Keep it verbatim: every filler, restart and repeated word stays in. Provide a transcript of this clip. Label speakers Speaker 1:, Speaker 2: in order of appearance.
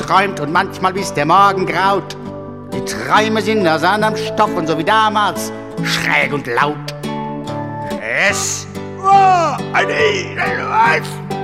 Speaker 1: träumt und manchmal bis der Morgen graut. Die Träume sind aus anderem Stoff und so wie damals schräg und laut. Es war ein Edelweiß.